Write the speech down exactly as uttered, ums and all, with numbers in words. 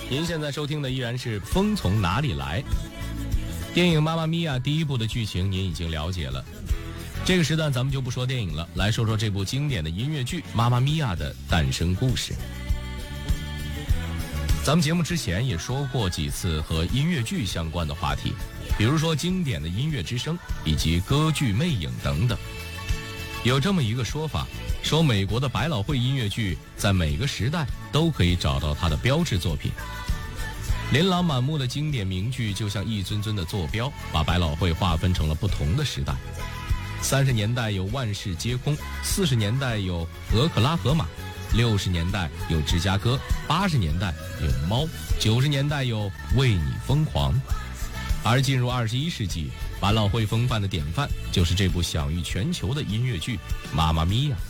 您现在收听的依然是《风从哪里来》。电影《妈妈咪呀》第一部的剧情您已经了解了，这个时段咱们就不说电影了，来说说这部经典的音乐剧《妈妈咪呀》的诞生故事。咱们节目之前也说过几次和音乐剧相关的话题，比如说经典的音乐之声以及歌剧魅影等等。有这么一个说法，说美国的百老汇音乐剧在每个时代都可以找到它的标志作品。琳琅满目的经典名剧就像一尊尊的坐标，把百老汇划分成了不同的时代。三十年代有万事皆空，四十年代有俄克拉荷马，六十年代有芝加哥，八十年代有猫，九十年代有为你疯狂。而进入二十一世纪，百老汇风范的典范就是这部享誉全球的音乐剧《妈妈咪呀》。